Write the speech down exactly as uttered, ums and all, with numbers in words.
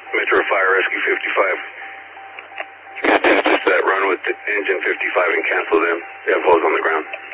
Metro Fire Rescue fifty-five. You can attach us to that run with the engine fifty-five and cancel them. They have holes on the ground.